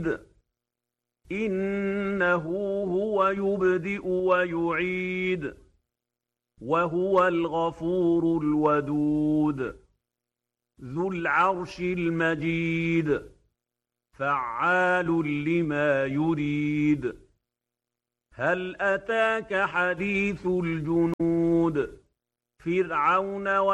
إنه هو يبدئ ويعيد وهو الغفور الودود ذو العرش المجيد فعال لما يريد هل أتاك حديث الجنود فرعون